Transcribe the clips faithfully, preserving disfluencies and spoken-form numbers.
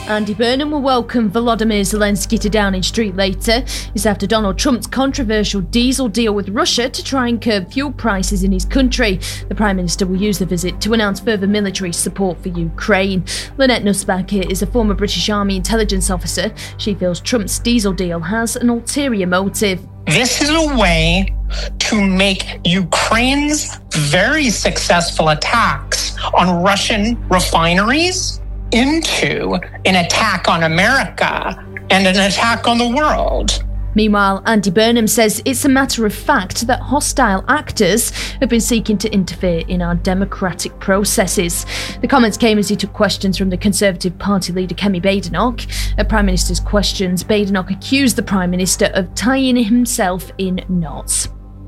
Andy Burnham will welcome Volodymyr Zelensky to Downing Street later. It's after Donald Trump's controversial diesel deal with Russia to try and curb fuel prices in his country. The Prime Minister will use the visit to announce further military support for Ukraine. Lynette Nussbaum is a former British Army intelligence officer. She feels Trump's diesel deal has an ulterior motive. This is a way to make Ukraine's very successful attacks on Russian refineries into an attack on America and an attack on the world. Meanwhile, Andy Burnham says it's a matter of fact that hostile actors have been seeking to interfere in our democratic processes. The comments came as he took questions from the Conservative Party leader Kemi Badenoch. At Prime Minister's questions, Badenoch accused the Prime Minister of tying himself in knots.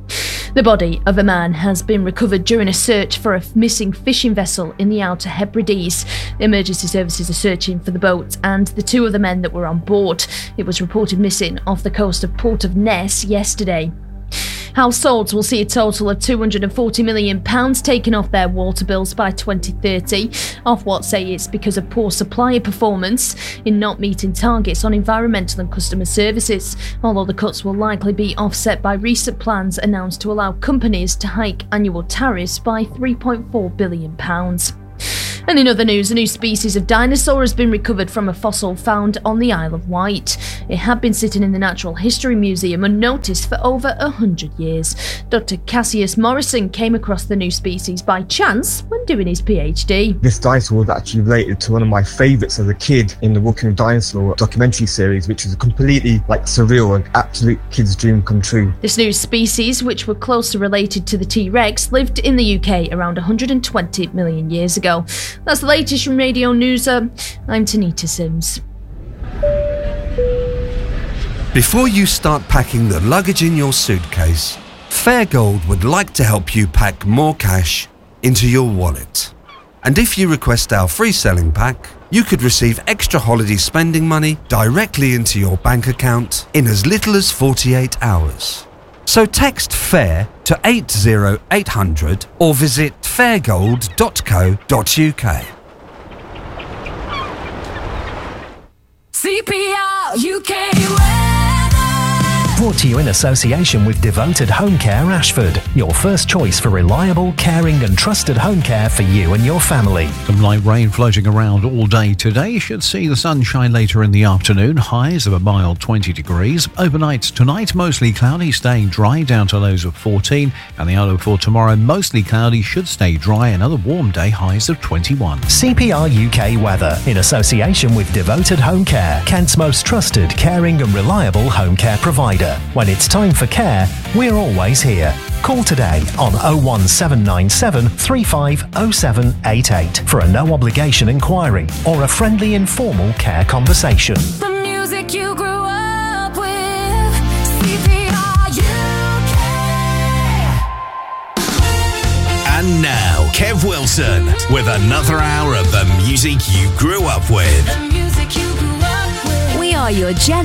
The body of a man has been recovered during a search for a missing fishing vessel in the Outer Hebrides. The emergency services are searching for the boat and the two other men that were on board. It was reported missing off the coast of Port of Ness yesterday. Households will see a total of two hundred forty million pounds taken off their water bills by twenty thirty. Ofwat say it's because of poor supplier performance in not meeting targets on environmental and customer services, although the cuts will likely be offset by recent plans announced to allow companies to hike annual tariffs by three point four billion pounds. And in other news, a new species of dinosaur has been recovered from a fossil found on the Isle of Wight. It had been sitting in the Natural History Museum unnoticed for over a hundred years. Doctor Cassius Morrison came across the new species by chance when doing his PhD. This dinosaur was actually related to one of my favourites as a kid in the Walking with Dinosaur documentary series, which was completely like surreal and absolute kid's dream come true. This new species, which were closely related to the T-Rex, lived in the U K around one hundred twenty million years ago. That's the latest from Radio News. I'm Tanita Sims. Before you start packing the luggage in your suitcase, Fairgold would like to help you pack more cash into your wallet. And if you request our free selling pack, you could receive extra holiday spending money directly into your bank account in as little as forty-eight hours. So text FAIR to eight zero eight hundred or visit fairgold dot co dot uk. C P R U K weather. Brought to you in association with Devoted Home Care Ashford, your first choice for reliable, caring and trusted home care for you and your family. Some light rain floating around all day today. Should see the sunshine later in the afternoon. Highs of a mild twenty degrees. Overnight tonight, mostly cloudy, staying dry down to lows of fourteen. And the outlook for tomorrow, mostly cloudy, should stay dry. Another warm day, highs of twenty-one. C P R U K weather in association with Devoted Home Care, Kent's most trusted, caring and reliable home care provider. When it's time for care, we're always here. Call today on oh one seven nine seven three five oh seven eight eight for a no-obligation inquiry or a friendly informal care conversation. The music you grew up with, C P R U K. And now, Kev Wilson with another hour of the music you grew up with. The music you grew up with. We are your Gen